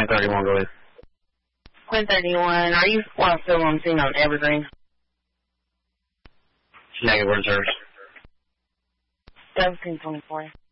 Quinn 31, go ahead. Quinn 31, are you still on scene on Evergreen? Negative, where's yours? 1724.